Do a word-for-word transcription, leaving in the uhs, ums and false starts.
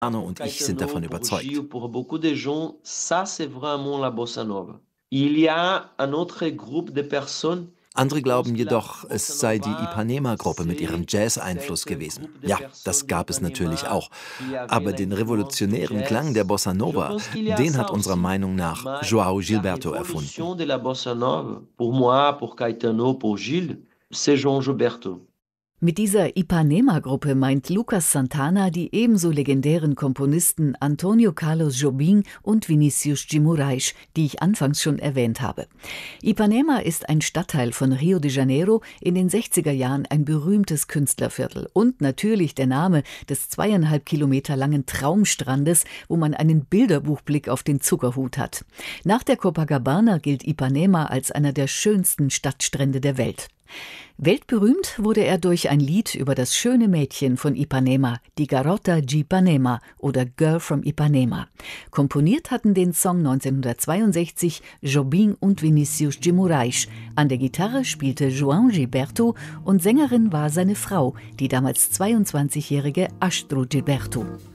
Arno und ich sind Caetano, davon pour überzeugt. Gil, pour beaucoup de gens, ça c'est vraiment la bossa nova. Il y a un autre groupe de personnes qui Andere pensent glauben que la jedoch, bossa es sei die nova, Ipanema-Gruppe mit ihrem c'est Jazz-Einfluss cet gewesen. groupe de Ja, personnes das de gab es natürlich Ipanema auch. qui avait Aber den l'influence du revolutionären Klang der jazz. Bossa Je Nova, pense qu'il y a den ça hat unserer aussi. Meinung nach Mais João la Gilberto erfunden. révolution de la bossa nova, pour moi, pour Caetano, pour Gilles, c'est João Gilberto. Mit dieser Ipanema-Gruppe meint Lucas Santana die ebenso legendären Komponisten Antonio Carlos Jobim und Vinícius de Moraes, die ich anfangs schon erwähnt habe. Ipanema ist ein Stadtteil von Rio de Janeiro, in den sechziger Jahren ein berühmtes Künstlerviertel und natürlich der Name des zweieinhalb Kilometer langen Traumstrandes, wo man einen Bilderbuchblick auf den Zuckerhut hat. Nach der Copacabana gilt Ipanema als einer der schönsten Stadtstrände der Welt. Weltberühmt wurde er durch ein Lied über das schöne Mädchen von Ipanema, die Garota de Ipanema oder Girl from Ipanema. Komponiert hatten den Song neunzehnhundertzweiundsechzig Jobim und Vinícius de Moraes. An der Gitarre spielte João Gilberto und Sängerin war seine Frau, die damals zweiundzwanzigjährige Astro Gilberto.